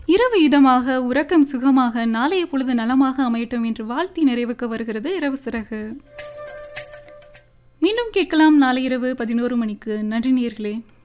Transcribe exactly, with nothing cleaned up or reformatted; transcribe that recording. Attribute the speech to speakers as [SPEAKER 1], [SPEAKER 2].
[SPEAKER 1] இரவு இதமாக, உறக்கம் சுகமாக, நாளைய பொழுது நலமாக அமையட்டும் என்று வாழ்த்தி நிறைவுக்கு வருகிறது இரவு சிறகு. மீண்டும் கேட்கலாம் நாளை இரவு பதினோரு மணிக்கு. நன்றி நேயர்களே.